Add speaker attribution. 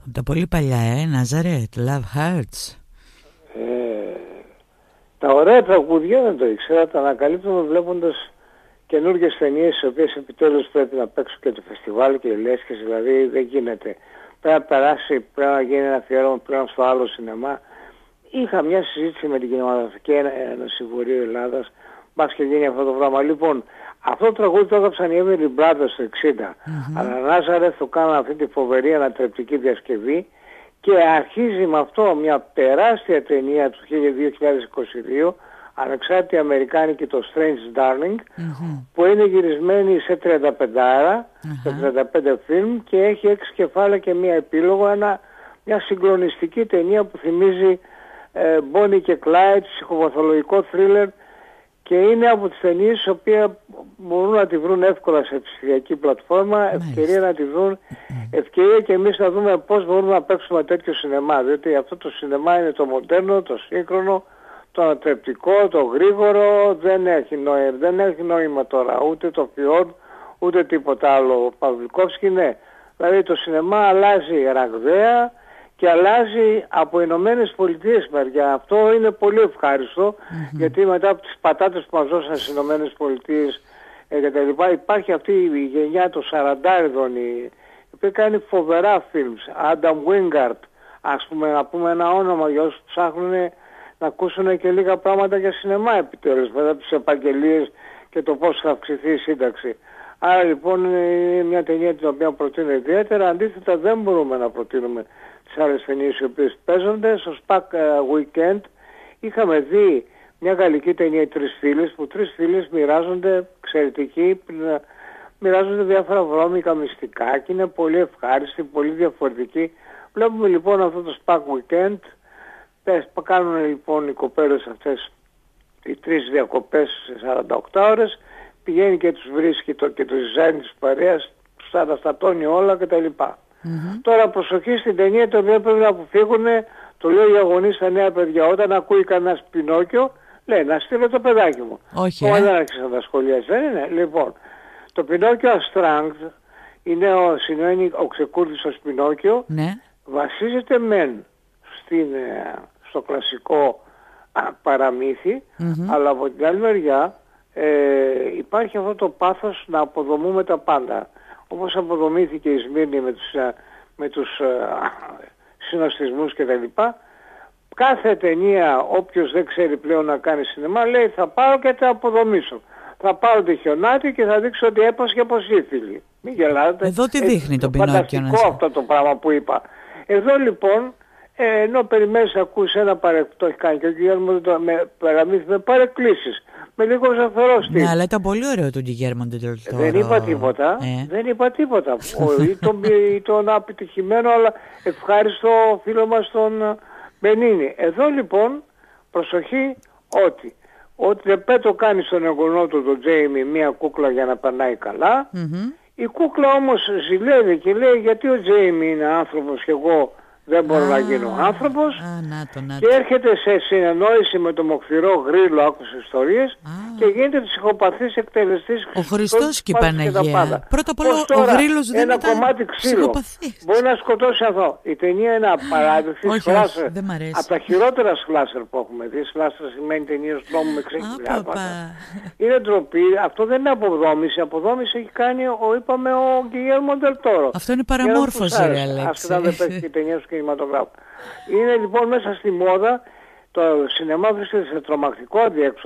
Speaker 1: Τα πολύ παλιά, Nazareth, Love Hurts.
Speaker 2: Τα ωραία τραγούδια δεν το ήξερα, τα ανακαλύπτουμε βλέποντας καινούργιες ταινίες, τις οποίες επιτέλους πρέπει να παίξουν και το φεστιβάλ και οι λέσχες, δηλαδή δεν γίνεται. Πρέπει να περάσει, πρέπει να γίνει ένα αφιέρωμα πλέον στο άλλο σινεμά. Είχα μια συζήτηση με την Κινηματογραφική Ένωση Βορείου Ελλάδας, μπας και γίνει αυτό το πράγμα. Λοιπόν, αυτό το τραγούδι το έγραψαν οι Everly Brothers το 60, αλλά Nazareth το κάνανε αυτή τη φοβερή ανατρεπτική διασκευή και αρχίζει με αυτό μια τεράστια ταινία του 2022, ανεξάρτητη αμερικάνικη, το Strange Darling, που είναι γυρισμένη σε 35, σε 35 φιλμ και έχει 6 κεφάλαια και μία επίλογο, μια συγκλονιστική ταινία που θυμίζει Bonnie και Clyde, ψυχοπαθολογικό θρίλερ, και είναι από τις ταινίες τις οποίες μπορούν να τη βρουν εύκολα σε ψηφιακή πλατφόρμα, ευκαιρία να τη βρουν, ευκαιρία και εμείς να δούμε πώς μπορούμε να παίξουμε τέτοιο σινεμά, διότι αυτό το σινεμά είναι το μοντέρνο, το σύγχρονο, το ανατρεπτικό, το γρήγορο, δεν έχει νόημα τώρα ούτε το Fjord ούτε τίποτα άλλο. Παυλικόφσκι, ναι. Δηλαδή το σινεμά αλλάζει ραγδαία και αλλάζει από Ηνωμένες Πολιτείες μεριά. Αυτό είναι πολύ ευχάριστο, γιατί μετά από τις πατάτες που μας δώσαν στις Ηνωμένες Πολιτείες και τα λοιπά, υπάρχει αυτή η γενιά των 40'ων, η οποία κάνει φοβερά films. Adam Wingard, ας πούμε, να πούμε ένα όνομα για όσους ψάχνουν να ακούσουν και λίγα πράγματα για σινεμά επιτέλους, μετά από τις επαγγελίες και το πώς θα αυξηθεί η σύνταξη. Άρα λοιπόν είναι μια ταινία την οποία προτείνω ιδιαίτερα. Αντίθετα δεν μπορούμε να προτείνουμε τις άλλες ταινίες οι οποίες παίζονται. Στο SPAC Weekend είχαμε δει μια γαλλική ταινία, οι Τρεις Φίλες, που τρεις φίλες μοιράζονται εξαιρετική, μοιράζονται διάφορα βρώμικα μυστικά και είναι πολύ ευχάριστη, πολύ διαφορετική. Βλέπουμε λοιπόν αυτό το SPAC Weekend. Κάνουν λοιπόν οι κοπέλες αυτές οι 3 διακοπές σε 48 ώρες, πηγαίνει και τους βρίσκει και τους ζάνει της παρέας, τους αναστατώνει όλα κτλ. Τώρα προσοχή στην ταινία, το οποίο πρέπει να αποφύγουν, το λέω για γονείς στα νέα παιδιά, όταν ακούει κανένας Πινόκιο, λέει να στείλω το παιδάκι μου.
Speaker 1: Όχι,
Speaker 2: δεν άρχισε να τα σχολιάσει, δεν είναι. Λοιπόν, το Πινόκιο Αστράγγ είναι ο ξεκούρδιστος Πινόκιο, βασίζεται μεν στο κλασικό παραμύθι, αλλά από την άλλη μεριά υπάρχει αυτό το πάθος να αποδομούμε τα πάντα. Όπως αποδομήθηκε η Σμύρνη με τους συνοστισμούς κτλ. Κάθε ταινία, όποιος δεν ξέρει πλέον να κάνει σινεμά, λέει θα πάω και τα αποδομήσω. Θα πάω τη χιονάτη και θα δείξω ότι έπασε πως ήρθε. Μην γελάτε.
Speaker 1: Εδώ τι δείχνει το Πινόκιο?
Speaker 2: Φανταστικό αυτό το πράγμα που είπα. Εδώ λοιπόν, ενώ περιμένεις να ακούσει ένα το έχει κάνει και ο Γκιγέρμο με παραμύθι, με παρεκκλήσεις, με λίγο ζαφερό στυλ.
Speaker 1: Ναι, αλλά ήταν πολύ ωραίο το Γκιγέρμο del Toro.
Speaker 2: Δεν είπα τίποτα. Δεν είπα τίποτα. Ή τον επιτυχημένο αλλά ευχάριστο φίλο μας τον Μπενίνι. Εδώ λοιπόν προσοχή ότι δεν πέτω κάνει στον εγγονό του τον Τζέιμι μία κούκλα για να περνάει καλά. Η κούκλα όμως ζηλεύει και λέει γιατί ο Τζέιμι είναι άνθρωπος και εγώ δεν μπορώ να γίνω άνθρωπος, και έρχεται σε συνεννόηση με το μοχθηρό Γρύλο, άκουσε ιστορίες, και γίνεται ψυχοπαθής εκτελεστής.
Speaker 1: Ο Χριστός και η Παναγία. Πρώτα απ' όλα ο Γρύλος δεν ήταν
Speaker 2: κομμάτι ξύλο. Μπορεί να σκοτώσει αυτό. Η ταινία είναι απαράδεκτη σλάσερ. Από τα χειρότερα σλάσερ που έχουμε δει. Σλάσερ σημαίνει ταινίες τρόμου με ξεχυλιάματα. Είναι ντροπή. Αυτό δεν είναι αποδόμηση. Αποδόμηση έχει κάνει είπαμε ο Γκιγέρμο del Toro.
Speaker 1: Αυτό είναι παραμόρφωση, ρε Αλέξη.
Speaker 2: Άσχετα δεν παίξει και ταινία του κινηματογράφου. Είναι λοιπόν μέσα στη μόδα, το σινεμά βρίσκεται σε τρομακτικό αδιέξοδο.